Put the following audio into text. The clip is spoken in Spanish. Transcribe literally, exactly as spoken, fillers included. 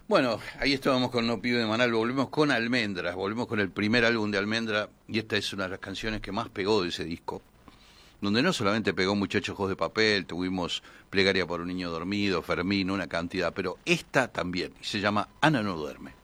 Bueno, ahí estábamos con No Pibe de Manal, volvemos con Almendras, volvemos con el primer álbum de Almendra, y esta es una de las canciones que más pegó de ese disco, donde no solamente pegó Muchachos Ojos de Papel, tuvimos Plegaria por un Niño Dormido, Fermín, una cantidad, pero esta también, y se llama Ana no duerme.